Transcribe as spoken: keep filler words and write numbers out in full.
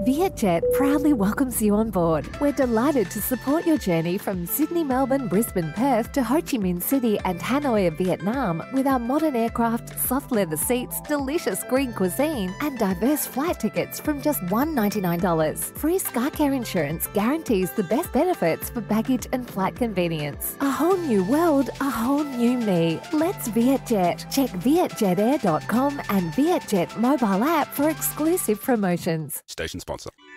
Vietjet proudly welcomes you on board. We're delighted to support your journey from Sydney, Melbourne, Brisbane, Perth to Ho Chi Minh City and Hanoi of Vietnam with our modern aircraft, soft leather seats, delicious green cuisine and diverse flight tickets from just one hundred ninety-nine dollars. Free SkyCare insurance guarantees the best benefits for baggage and flight convenience. A whole new world, a whole new me. Let's Vietjet. Check vietjet air dot com and Vietjet mobile app for exclusive promotions. Station sponsor.